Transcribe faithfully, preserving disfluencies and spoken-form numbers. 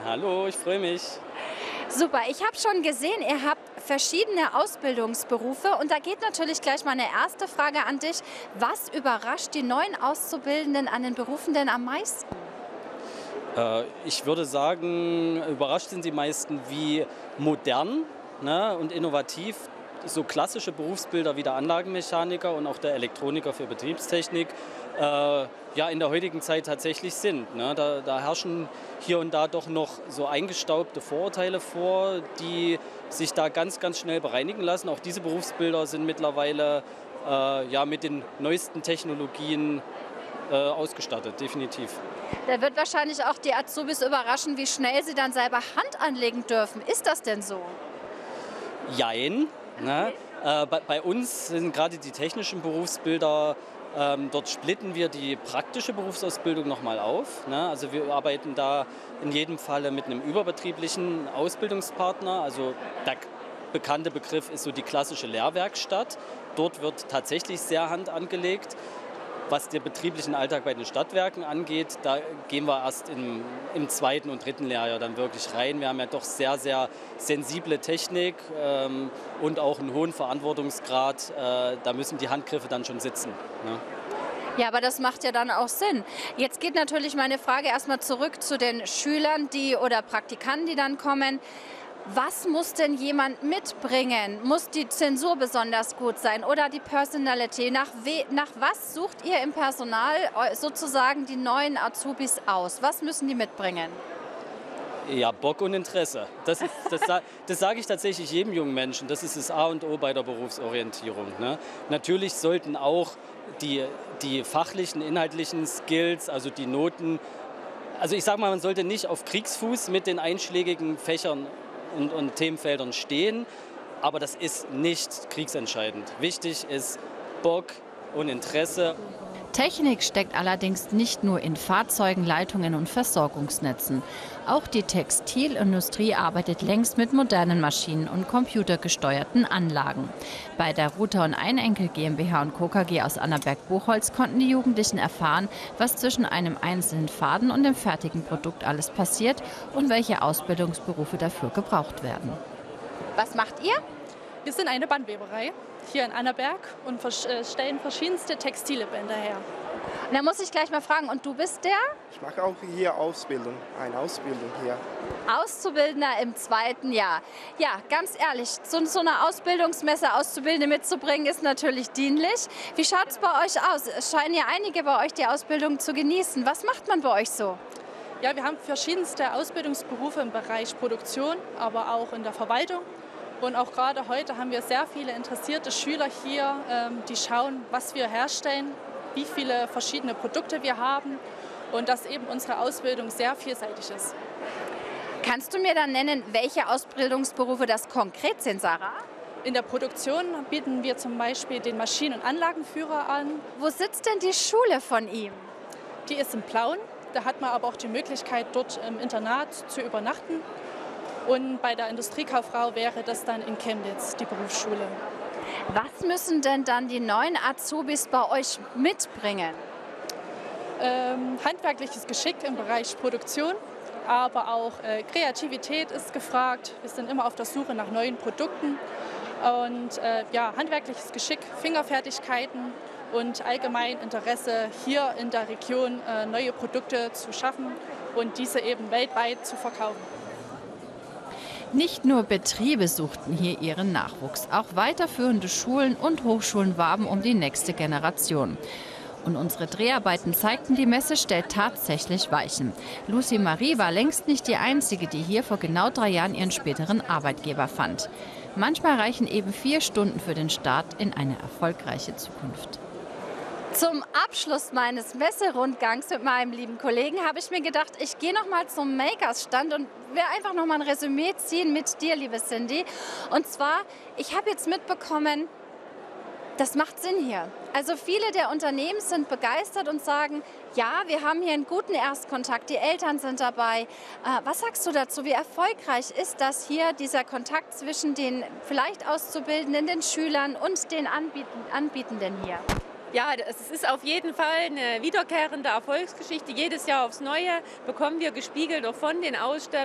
Hallo, ich freue mich. Super, ich habe schon gesehen, ihr habt verschiedene Ausbildungsberufe und da geht natürlich gleich meine erste Frage an dich. Was überrascht die neuen Auszubildenden an den Berufen denn am meisten? Äh, ich würde sagen, überrascht sind die meisten, wie modern, ne, und innovativ so klassische Berufsbilder wie der Anlagenmechaniker und auch der Elektroniker für Betriebstechnik äh, ja in der heutigen Zeit tatsächlich sind. Ne? Da, da herrschen hier und da doch noch so eingestaubte Vorurteile vor, die sich da ganz, ganz schnell bereinigen lassen. Auch diese Berufsbilder sind mittlerweile äh, ja, mit den neuesten Technologien äh, ausgestattet, definitiv. Da wird wahrscheinlich auch die Azubis überraschen, wie schnell sie dann selber Hand anlegen dürfen. Ist das denn so? Jein. Ne? Äh, bei, bei uns sind gerade die technischen Berufsbilder, ähm, dort splitten wir die praktische Berufsausbildung nochmal auf. Ne? Also wir arbeiten da in jedem Falle mit einem überbetrieblichen Ausbildungspartner. Also der bekannte Begriff ist so die klassische Lehrwerkstatt. Dort wird tatsächlich sehr Hand angelegt. Was den betrieblichen Alltag bei den Stadtwerken angeht, da gehen wir erst im, im zweiten und dritten Lehrjahr dann wirklich rein. Wir haben ja doch sehr, sehr sensible Technik ähm, und auch einen hohen Verantwortungsgrad. Äh, da müssen die Handgriffe dann schon sitzen. Ne? Ja, aber das macht ja dann auch Sinn. Jetzt geht natürlich meine Frage erstmal zurück zu den Schülern, die oder Praktikanten, die dann kommen. Was muss denn jemand mitbringen? Muss die Zensur besonders gut sein oder die Personality? Nach, we nach was sucht ihr im Personal sozusagen die neuen Azubis aus? Was müssen die mitbringen? Ja, Bock und Interesse. Das, ist, das, das sage ich tatsächlich jedem jungen Menschen. Das ist das A und O bei der Berufsorientierung. Ne? Natürlich sollten auch die, die fachlichen, inhaltlichen Skills, also die Noten, also ich sage mal, man sollte nicht auf Kriegsfuß mit den einschlägigen Fächern Und, und Themenfeldern stehen, aber das ist nicht kriegsentscheidend. Wichtig ist Bock und Interesse. Technik steckt allerdings nicht nur in Fahrzeugen, Leitungen und Versorgungsnetzen. Auch die Textilindustrie arbeitet längst mit modernen Maschinen und computergesteuerten Anlagen. Bei der Ruther und Einenkel GmbH und Co. K G aus Annaberg-Buchholz konnten die Jugendlichen erfahren, was zwischen einem einzelnen Faden und dem fertigen Produkt alles passiert und welche Ausbildungsberufe dafür gebraucht werden. Was macht ihr? Wir sind eine Bandweberei hier in Annaberg und stellen verschiedenste textile Bänder her. Und da muss ich gleich mal fragen, und du bist der? Ich mache auch hier Ausbildung, eine Ausbildung hier. Auszubildender im zweiten Jahr. Ja, ganz ehrlich, zu so einer Ausbildungsmesse Auszubildende mitzubringen, ist natürlich dienlich. Wie schaut es bei euch aus? Es scheinen ja einige bei euch die Ausbildung zu genießen. Was macht man bei euch so? Ja, wir haben verschiedenste Ausbildungsberufe im Bereich Produktion, aber auch in der Verwaltung. Und auch gerade heute haben wir sehr viele interessierte Schüler hier, die schauen, was wir herstellen, wie viele verschiedene Produkte wir haben und dass eben unsere Ausbildung sehr vielseitig ist. Kannst du mir dann nennen, welche Ausbildungsberufe das konkret sind, Sarah? In der Produktion bieten wir zum Beispiel den Maschinen- und Anlagenführer an. Wo sitzt denn die Schule von ihm? Die ist in Plauen. Da hat man aber auch die Möglichkeit, dort im Internat zu übernachten. Und bei der Industriekauffrau wäre das dann in Chemnitz, die Berufsschule. Was müssen denn dann die neuen Azubis bei euch mitbringen? Ähm, handwerkliches Geschick im Bereich Produktion, aber auch äh, Kreativität ist gefragt. Wir sind immer auf der Suche nach neuen Produkten. Und äh, ja, handwerkliches Geschick, Fingerfertigkeiten und allgemein Interesse, hier in der Region äh, neue Produkte zu schaffen und diese eben weltweit zu verkaufen. Nicht nur Betriebe suchten hier ihren Nachwuchs, auch weiterführende Schulen und Hochschulen warben um die nächste Generation. Und unsere Dreharbeiten zeigten, die Messe stellt tatsächlich Weichen. Lucy Marie war längst nicht die Einzige, die hier vor genau drei Jahren ihren späteren Arbeitgeber fand. Manchmal reichen eben vier Stunden für den Start in eine erfolgreiche Zukunft. Zum Abschluss meines Messerundgangs mit meinem lieben Kollegen habe ich mir gedacht, ich gehe noch mal zum Makers-Stand und will einfach noch mal ein Resümee ziehen mit dir, liebe Cindy. Und zwar, ich habe jetzt mitbekommen, das macht Sinn hier. Also viele der Unternehmen sind begeistert und sagen, ja, wir haben hier einen guten Erstkontakt, die Eltern sind dabei. Äh, was sagst du dazu? Wie erfolgreich ist das hier, dieser Kontakt zwischen den vielleicht Auszubildenden, den Schülern und den Anbieten, Anbietenden hier? Ja, es ist auf jeden Fall eine wiederkehrende Erfolgsgeschichte. Jedes Jahr aufs Neue bekommen wir gespiegelt auch von den Ausstellern